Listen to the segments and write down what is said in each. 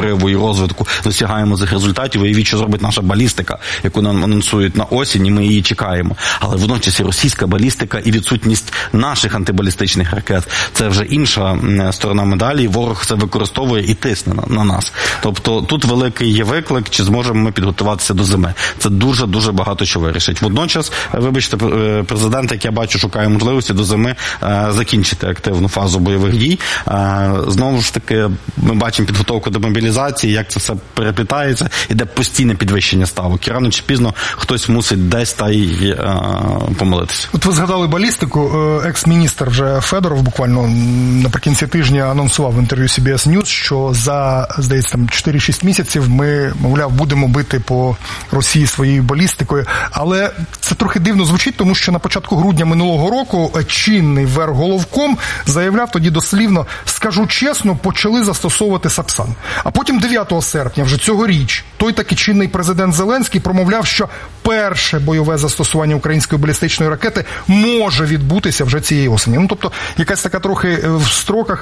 прориву і розвитку досягаємо цих результатів. Уявіть, що зробить наша балістика, яку нам анонсують на осінь, і ми її чекаємо. Але водночас і російська балістика, і відсутність наших антибалістичних ракет – це вже інша сторона медалі, і ворог це використовує і тисне на нас. Тобто тут великий є виклик, чи зможемо ми підготуватися до зими. Це дуже-дуже багато що вирішить. Водночас, вибачте, президент, як я бачу, шукає можливості до зими закінчити активну фазу бойових дій. Знову ж таки, ми бачимо підготовку до мобілізації, як це все переплітається, іде постійне підвищення ставок. І рано чи пізно хтось мусить десь та й помилитися. От ви згадали балістику. Екс-міністр вже Федоров буквально наприкінці тижня анонсував в інтерв'ю CBS News, що за, здається, там 4-6 місяців ми, мовляв, будемо бити по Росії своєю балістикою. Але це трохи дивно звучить, тому що на початку грудня минулого року чинний Верхголовком заявляв тоді дослівно: скажу чесно, почали застосовувати Сапсан. А потім 9 серпня вже цьогоріч той таки чинний президент Зеленський промовляв, що перше бойове застосування української балістичної ракети може відбутися вже цієї осені. Ну, тобто, якась така трохи в строках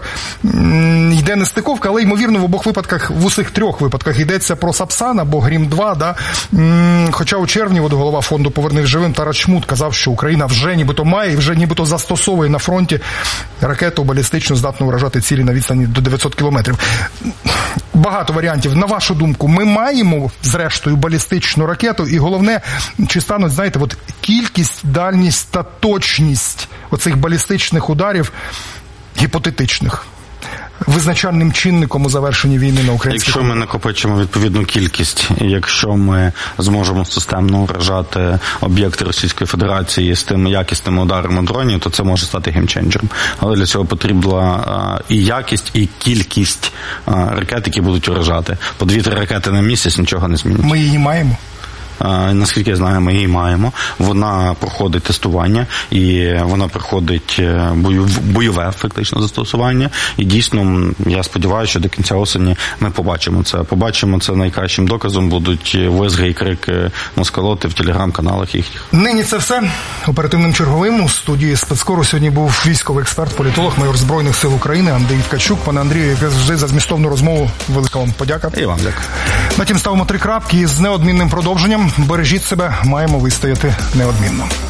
йде нестиковка, але, ймовірно, в обох випадках, в усіх трьох випадках йдеться про Сапсан або Грім-2, да? Хоча у червні голова фонду «Повернись живим» Тарас Чмут казав, що Україна вже нібито має і вже нібито застосовує на фронті ракету балістичну, здатну вражати цілі на відстані до 900 кілометрів. Багато варіантів. На вашу думку, ми маємо, зрештою, балістичну ракету? І головне, чи стануть, знаєте, от кількість, дальність та точність оцих балістичних ударів гіпотетичних визначальним чинником у завершенні війни на українській? Якщо ми накопичимо відповідну кількість, якщо ми зможемо системно вражати об'єкти Російської Федерації з тими якісними ударами дронів, то це може стати геймченджером. Але для цього потрібна і якість, і кількість ракет, які будуть вражати. По 2-3 ракети на місяць нічого не змінить. Ми її маємо? Наскільки я знаю, ми її маємо. Вона проходить тестування, і вона проходить бойове фактично застосування. І дійсно, я сподіваюся, що до кінця осені ми побачимо це. Побачимо це, найкращим доказом будуть визги і крики москалоти в телеграм-каналах їхніх. Нині це все. Оперативним черговим у студії спецкору сьогодні був військовий експерт, політолог, майор Збройних сил України Андрій Ткачук. Пане Андрію, як завжди, за змістовну розмову велика вам подяка. І вам дякую. На тім ставимо 3 крапки і з неодмінним продовженням. Бережіть себе, маємо вистояти неодмінно.